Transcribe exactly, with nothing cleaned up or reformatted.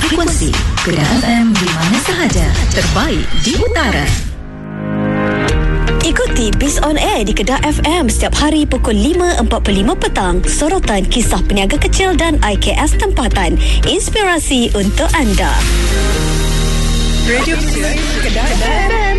frekuensi Kedah F M di mana sahaja, terbaik di utara. Ikuti Biz On Air di Kedah F M setiap hari pukul lima empat puluh lima petang. Sorotan kisah peniaga kecil dan I K S tempatan. Inspirasi untuk anda. Radio Kedah F M.